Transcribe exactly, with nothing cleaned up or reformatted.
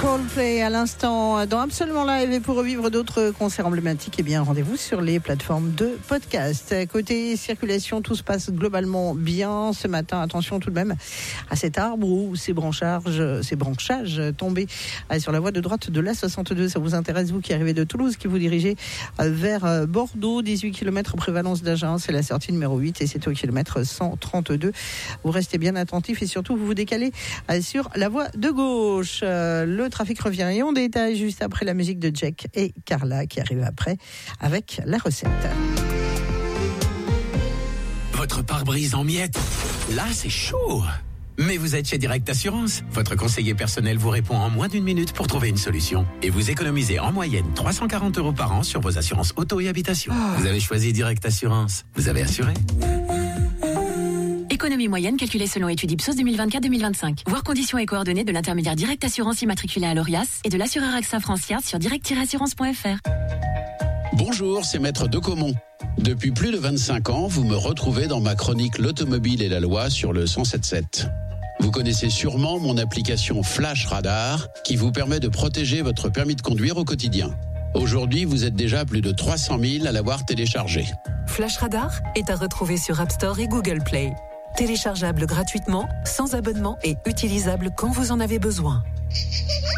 Coldplay à l'instant dans Absolument Live, et pour revivre d'autres concerts emblématiques, eh bien rendez-vous sur les plateformes de podcast. Côté circulation, tout se passe globalement bien ce matin. Attention tout de même à cet arbre ou ces branchages, ces branchages tombés sur la voie de droite de l'A soixante-deux. Ça vous intéresse, vous qui arrivez de Toulouse, qui vous dirigez vers Bordeaux, dix-huit kilomètres prévalence d'Agen, c'est la sortie numéro huit et c'est au kilomètre cent trente-deux. Vous restez bien attentifs et surtout vous vous décalez sur la voie de gauche. Le trafic revient et on détaille juste après la musique de Jack et Carla qui arrive après avec la recette. Votre pare-brise en miettes, là c'est chaud. Mais vous êtes chez Direct Assurance. Votre conseiller personnel vous répond en moins d'une minute pour trouver une solution. Et vous économisez en moyenne trois cent quarante euros par an sur vos assurances auto et habitation. Oh. Vous avez choisi Direct Assurance. Vous avez assuré. Économie moyenne calculée selon étude Ipsos deux mille vingt-quatre deux mille vingt-cinq. Voir conditions et coordonnées de l'intermédiaire Direct Assurance immatriculé à l'Orias et de l'assureur AXA Francière sur direct tiret assurance point f r. Bonjour, c'est Maître Decomont. Depuis plus de vingt-cinq ans, vous me retrouvez dans ma chronique L'automobile et la loi sur le cent sept sept. Vous connaissez sûrement mon application Flash Radar qui vous permet de protéger votre permis de conduire au quotidien. Aujourd'hui, vous êtes déjà plus de trois cent mille à l'avoir téléchargé. Flash Radar est à retrouver sur App Store et Google Play. Téléchargeable gratuitement, sans abonnement et utilisable quand vous en avez besoin.